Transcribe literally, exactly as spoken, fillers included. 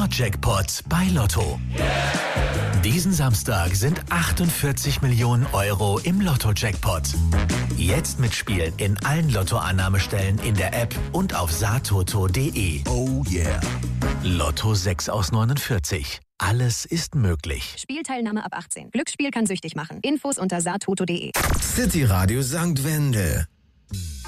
Sportjackpot bei Lotto. Diesen Samstag sind achtundvierzig Millionen Euro im Lotto-Jackpot. Jetzt mitspielen in allen Lottoannahmestellen in der App und auf satoto punkt de. Oh yeah. Lotto sechs aus neunundvierzig. Alles ist möglich. Spielteilnahme ab achtzehn. Glücksspiel kann süchtig machen. Infos unter satoto punkt de. City Radio Sankt Wendel.